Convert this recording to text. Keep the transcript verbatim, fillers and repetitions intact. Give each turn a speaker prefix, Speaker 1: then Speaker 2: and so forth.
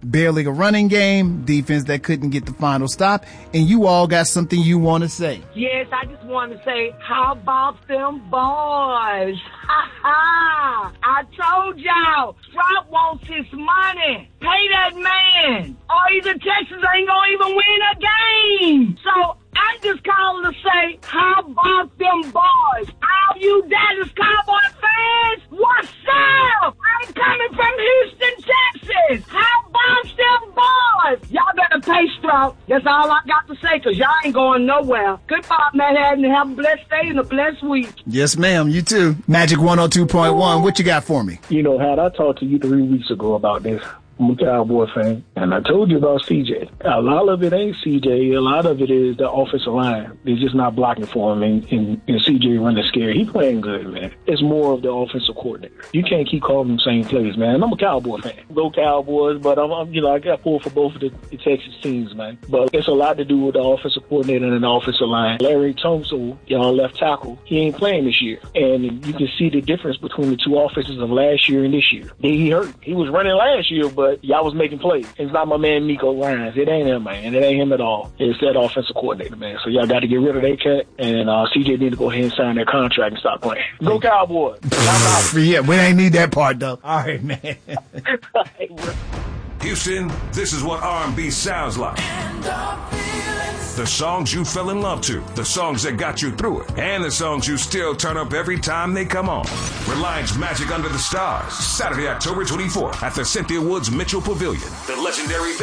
Speaker 1: barely a running game, defense that couldn't get the final stop, and you all got something you want to say.
Speaker 2: Yes, I just want to say, how about them boys? Ha ha! I told y'all, Trump wants his money. Pay that man, or either Texas ain't gonna even win a game. So I just calling to say, how about them boys? All you Dallas Cowboy fans, what's up? I'm coming from Houston, Texas. How about them boys? Y'all better pay Stroud. That's all I got to say, because y'all ain't going nowhere. Goodbye, Manhattan. Have a blessed day and a blessed week.
Speaker 1: Yes, ma'am. You too. Magic one oh two point one. What you got for me?
Speaker 3: You know, Had I talked to you three weeks ago about this, I'm a Cowboy fan, and I told you about C J. A lot of it ain't C J. A lot of it is the offensive line. They're just not blocking for him, and, and, and C J running scared. He playing good, man. It's more of the offensive coordinator. You can't keep calling them same plays, man. I'm a Cowboy fan. Go Cowboys, but I'm, I'm you know, I got pulled for both of the, the Texas teams, man. But it's a lot to do with the offensive coordinator and the offensive line. Larry Tunsil, y'all left tackle, he ain't playing this year, and you can see the difference between the two offenses of last year and this year. He hurt. He was running last year, but y'all was making plays. It's not my man Nico Lyons. It ain't him, man. It ain't him at all. It's that offensive coordinator, man. So y'all got to get rid of that cat, and uh, C J need to go ahead and sign their contract and stop playing. Go Cowboys.
Speaker 1: Yeah, we ain't need that part, though. All right, man.
Speaker 4: Houston, this is what R and B sounds like. The songs you fell in love to, the songs that got you through it, and the songs you still turn up every time they come on. Reliance Magic Under the Stars, Saturday, October twenty-fourth at the Cynthia Woods Mitchell Pavilion. The legendary